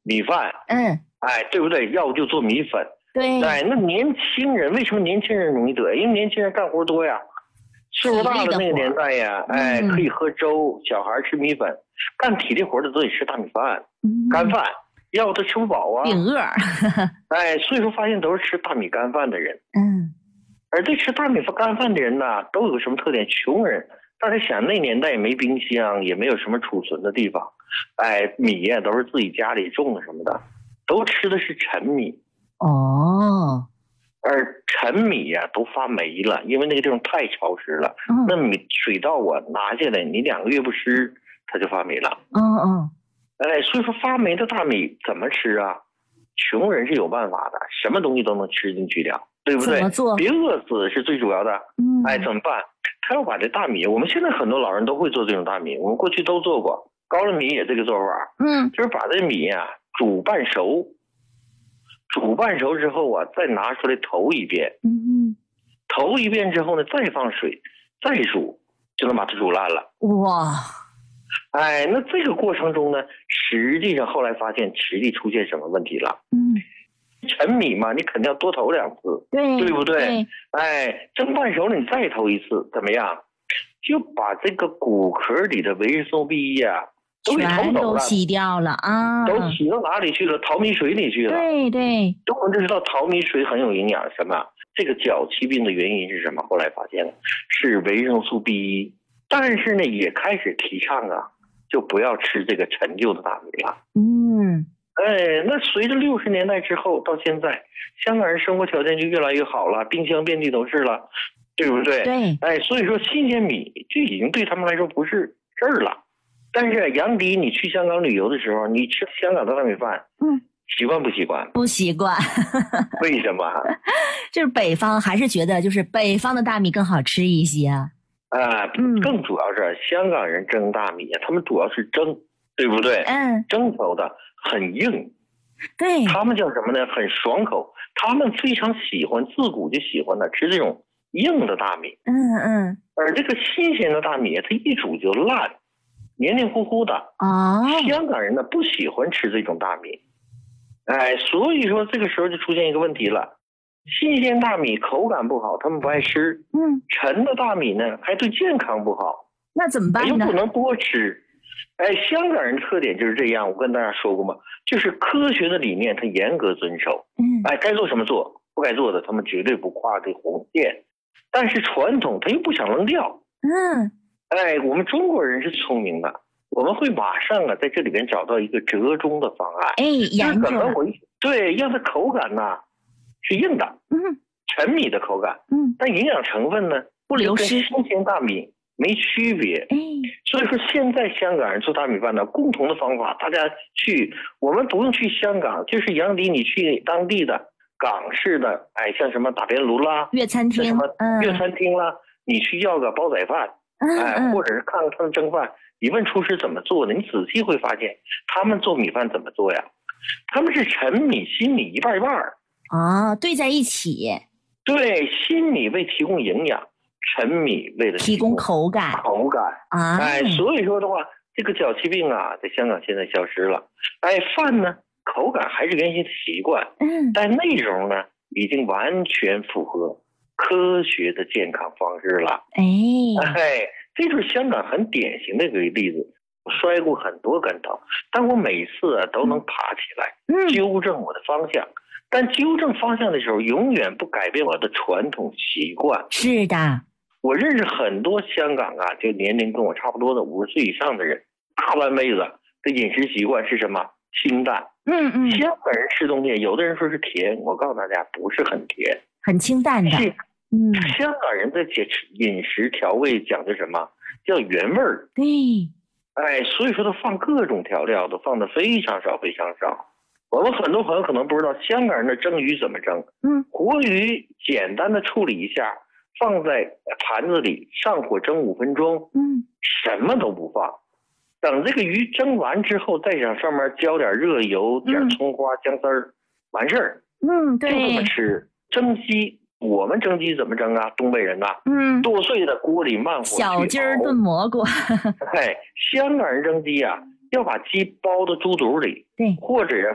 米饭，对不对？要不就做米粉， 对， 那年轻人为什么年轻人容易得？因为年轻人干活多呀，岁数大的那个年代呀，可以喝粥，小孩吃米粉，干体力活的都得吃大米饭、干饭，要不他吃不饱啊， 顶饿。 所以说发现都是吃大米干饭的人，而这吃大米干饭的人呢，都有个什么特点？穷人。大家想那年代也没冰箱，也没有什么储存的地方，米呀都是自己家里种的什么的，都吃的是陈米。而陈米呀都发霉了，因为那个地方太潮湿了。那米水稻拿下来，你2个月不吃，它就发霉了。所以说发霉的大米怎么吃啊？穷人是有办法的，什么东西都能吃进去的，对不对？ 怎么做？ 别饿死是最主要的。怎么办？他要把这大米，我们现在很多老人都会做这种大米，我们过去都做过，高粱米也这个做法。就是把这米啊煮半熟，煮半熟之后啊，再拿出来投一遍。投一遍之后呢，再放水，再煮，就能把它煮烂了。 哇！ 那这个过程中呢，实际上后来发现实际出现什么问题了？陈米嘛，你肯定要多投2次，对不对？蒸半熟了你再投1次，怎么样？就把这个骨壳里的维生素 B 呀，都给偷走了， 都洗掉了啊！ 都洗到哪里去了？淘米水里去了。对，我们就知道淘米水很有营养。什么？这个脚气病的原因是什么？后来发现了是维生素 B1，但是呢，也开始提倡啊，就不要吃这个陈旧的大米了。那随着60年代之后到现在，香港人生活条件就越来越好了，冰箱遍地都是了，对不对？ 对。 所以说新鲜米就已经对他们来说不是事儿了。但是杨迪，你去香港旅游的时候，你吃香港的大米饭，习惯不习惯？ 不习惯。 为什么？ 就是北方还是觉得就是北方的大米更好吃一些更主要是香港人蒸大米，他们主要是蒸，对不对？蒸熟的很硬， 对， 他们叫什么呢？很爽口，他们非常喜欢，自古就喜欢的吃这种硬的大米。而这个新鲜的大米，它一煮就烂，黏黏糊糊的。香港人呢不喜欢吃这种大米，所以说这个时候就出现一个问题了。新鲜大米口感不好，他们不爱吃。陈的大米呢还对健康不好， 那怎么办呢？ 又不能多吃。香港人特点就是这样，我跟大家说过嘛，就是科学的理念他严格遵守。该做什么做，不该做的他们绝对不跨这红线。但是传统他又不想扔掉。我们中国人是聪明的，我们会马上在这里边找到一个折中的方案。 研究了。 对，让它口感呢是硬的，陈米的口感，但营养成分呢不流失， 跟新鲜大米没区别。所以说现在香港人做大米饭呢，共同的方法，大家我们不用去香港，就是杨迪你去当地的港式的，像什么打边炉啦、 粤餐厅， 什么粤餐厅啦，你去要个煲仔饭，或者是看看他们蒸饭，你问厨师怎么做的，你仔细会发现他们做米饭怎么做呀？他们是陈米、新米一半一半兑在一起。 对，新米为提供营养，陈米为了提供口感。 所以说的话，这个脚气病啊，在香港现在消失了。饭呢，口感还是原先的习惯，但内容呢，已经完全符合科学的健康方式了。这就是香港很典型的一个例子。我摔过很多跟头，但我每次都能爬起来，纠正我的方向。但纠正方向的时候，永远不改变我的传统习惯。 是的， 我认识很多香港就年龄跟我差不多的50岁以上的人，大半辈子的饮食习惯是什么？清淡。香港人吃东西，有的人说是甜，我告诉大家不是很甜， 很清淡的。 香港人的饮食调味讲究什么？叫原味儿。所以说他放各种调料都放的非常少非常少。我们很多朋友可能不知道，香港人的蒸鱼怎么蒸？活鱼简单的处理一下，放在盘子里上火蒸5分钟，什么都不放，等这个鱼蒸完之后，再往上面浇点热油，点葱花、姜丝儿，完事儿。 对， 就这么吃。蒸鸡，我们蒸鸡怎么蒸啊？东北人剁碎的锅里慢火去熬。 小鸡儿炖蘑菇。 香港人蒸鸡要把鸡包到猪肚里， 对， 或者